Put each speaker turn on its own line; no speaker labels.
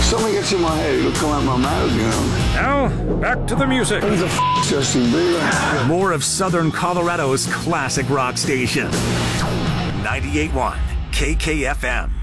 something gets in my head, it'll come out my mouth, you know.
Now, back to the music.
Who the f***'s Justin Bieber?
More of Southern Colorado's classic rock station. 98.1 KKFM.